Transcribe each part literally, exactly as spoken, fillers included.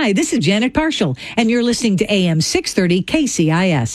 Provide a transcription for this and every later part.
Hi, this is Janet Parshall, and you're listening to A M six thirty K C I S.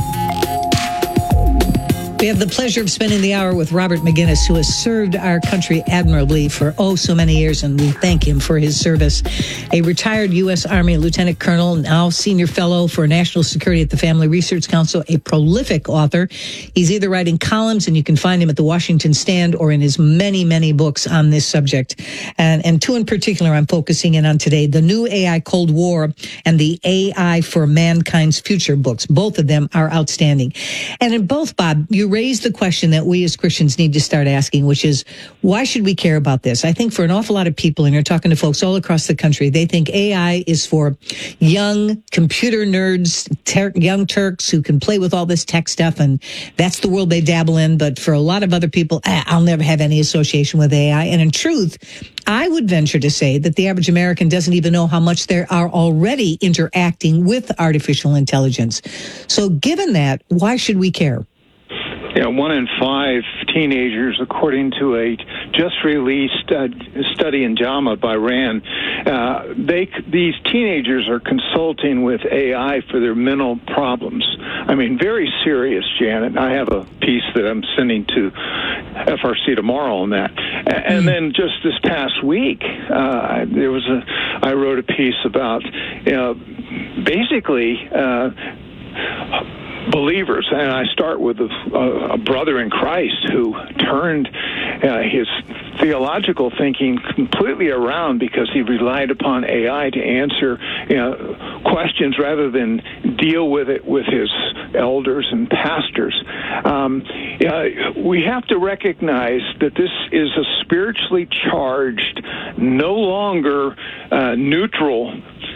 We have the pleasure of spending the hour with Robert McGinnis, who has served our country admirably for oh so many years, and we thank him for his service. A retired U S. Army Lieutenant Colonel, now Senior Fellow for National Security at the Family Research Council, a prolific author. He's either writing columns, and you can find him at the Washington Stand, or in his many, many books on this subject. And, and two in particular I'm focusing in on today, The New A I Cold War and the A I for Mankind's Future books. Both of them are outstanding. And in both, Bob, you raised the question that we as Christians need to start asking, which is, why should we care about this? I think for an awful lot of people, and you're talking to folks all across the country, they think A I is for young computer nerds, ter- young Turks who can play with all this tech stuff, and that's the world they dabble in. But for a lot of other people, ah, I'll never have any association with A I. And in truth, I would venture to say that the average American doesn't even know how much they are already interacting with artificial intelligence. So given that, why should we care? Yeah, one in five teenagers, according to a just-released uh, study in JAMA by RAND, uh, they these teenagers are consulting with A I for their mental problems. I mean, very serious, Janet. I have a piece that I'm sending to F R C tomorrow on that. And mm. then just this past week, uh, there was a I wrote a piece about, you know, basically. Uh, believers, and I start with a, a brother in Christ who turned uh, his theological thinking completely around because he relied upon A I to answer, you know, questions rather than deal with it with his elders and pastors. Um, uh, we have to recognize that this is a spiritually charged, no longer uh, neutral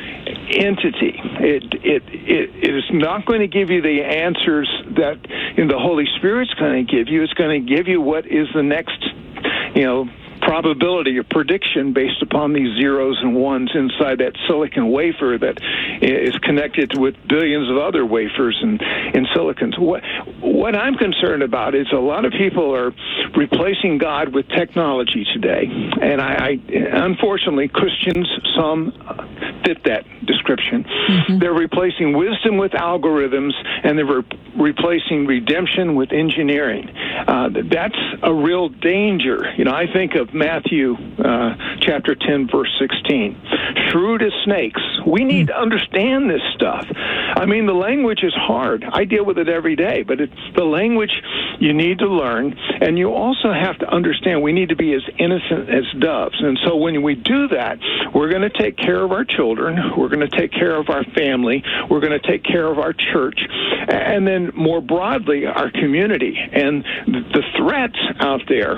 entity. It, it it it is not going to give you the answers that you know, the Holy Spirit's going to give you. It's going to give you what is the next, you know, probability or prediction based upon these zeros and ones inside that silicon wafer that is connected with billions of other wafers and, and silicons. What, what I'm concerned about is a lot of people are replacing God with technology today. And I, I unfortunately, Christians, some fit that description. Mm-hmm. They're replacing wisdom with algorithms, and they're re- replacing redemption with engineering. Uh, that's a real danger. You know, I think of Matthew uh, chapter ten, verse sixteen. Shrewd as snakes. We need to understand this stuff. I mean, the language is hard. I deal with it every day, but it's the language you need to learn, and you also have to understand we need to be as innocent as doves. And so when we do that, we're going to take care of our children, we're going to take care of our family, we're going to take care of our church, and then more broadly, our community. And the threats out there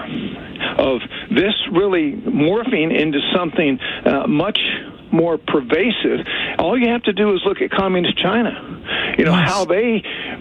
of this really morphing into something uh, much more pervasive, all you have to do is look at communist China. You know, yes. How they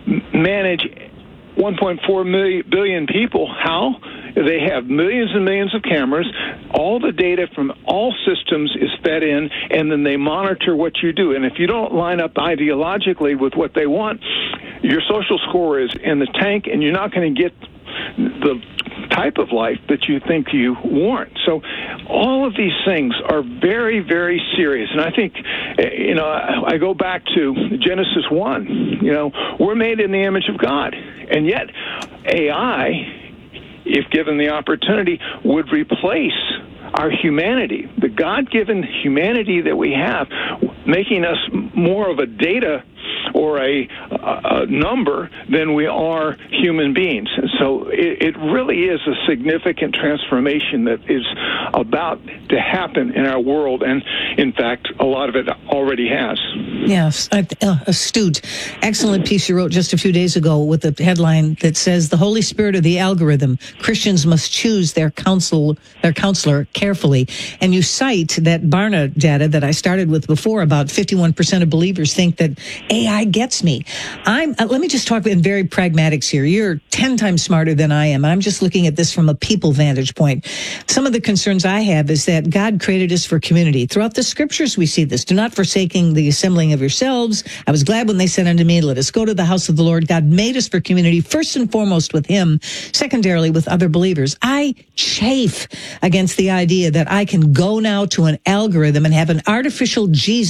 manage one point four million, billion people. How? They have millions and millions of cameras. All the data from all systems is fed in, and then they monitor what you do. And if you don't line up ideologically with what they want, your social score is in the tank, and you're not going to get the type of life that you think you want. So all of these things are very, very serious. And I think, you know, I go back to Genesis one. You know, we're made in the image of God. And yet A I, if given the opportunity, would replace our humanity, the God-given humanity that we have, making us more of a data or a, a number than we are human beings. And so it, it really is a significant transformation that is about to happen in our world. And in fact, a lot of it already has. Yes, uh, astute. Excellent piece you wrote just a few days ago with the headline that says, "The Holy Spirit of the algorithm. Christians must choose their counsel, their counselor carefully." And you cite that Barna data that I started with before, about fifty-one percent of believers think that A I gets me. I'm. Uh, let me just talk in very pragmatics here. You're ten times smarter than I am. I'm just looking at this from a people vantage point. Some of the concerns I have is that God created us for community. Throughout the scriptures, we see this. Do not forsaking the assembling of yourselves. I was glad when they said unto me, let us go to the house of the Lord. God made us for community, first and foremost with him, secondarily with other believers. I chafe against the idea that I can go now to an algorithm and have an artificial Jesus